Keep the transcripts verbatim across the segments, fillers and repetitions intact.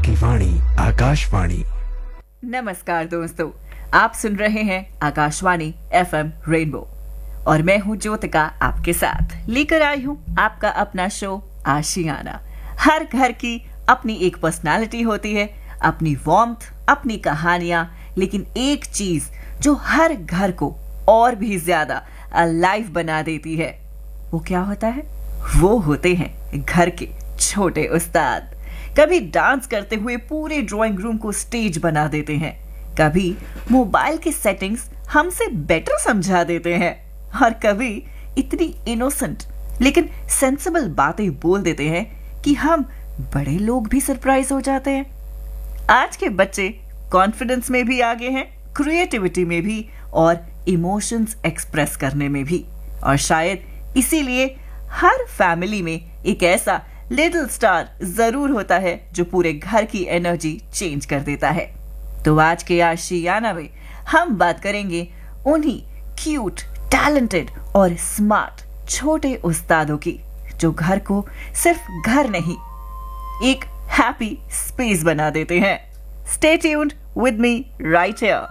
की वाणी आकाशवाणी। नमस्कार दोस्तों, आप सुन रहे हैं आकाशवाणी एफएम रेनबो और मैं हूं ज्योतिका आपके साथ लेकर आई हूं आपका अपना शो आशियाना। हर घर की अपनी एक पर्सनालिटी होती है, अपनी वार्मथ, अपनी कहानियां, लेकिन एक चीज जो हर घर को और भी ज्यादा अलाइव बना देती है, वो क्या होता है? वो होते हैं घर के छोटे उस्ताद। कभी डांस करते हुए पूरे ड्राइंग रूम को स्टेज बना देते हैं, कभी मोबाइल की सेटिंग्स हमसे बेटर समझा देते हैं, और कभी इतनी इनोसेंट लेकिन सेंसिबल बातें बोल देते हैं कि हम बड़े लोग भी सरप्राइज हो जाते हैं। आज के बच्चे कॉन्फिडेंस में भी आगे हैं, क्रिएटिविटी में भी और इमोशंस एक्सप्रेस करने में भी, और शायद इसीलिए हर फैमिली में एक ऐसा लिटिल स्टार जरूर होता है जो पूरे घर की एनर्जी चेंज कर देता है। तो आज के आशियाना में हम बात करेंगे उन्हीं क्यूट, टैलेंटेड और स्मार्ट छोटे उस्तादों की, जो घर को सिर्फ घर नहीं, एक हैप्पी स्पेस बना देते हैं। Stay tuned with me right here.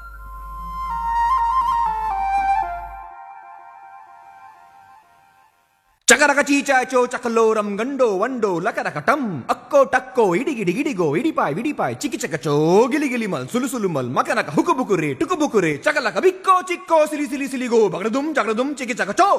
చకరక చీచాచో చకలోరం గండో వండో లకరకటం అక్కో టక్కో ఇడిగిడి గిడిగో ఇడిపాయ్ విడిపాయ్ చికిచకచో గిలిగిలిమల్ సులుసులుమల్ మకనక హుకుబుకురే టుకుబుకురే చకలక బిక్కో చిక్కో సిలి సిలి సిలిగో బగడదుం జగడదుం చికిచకచో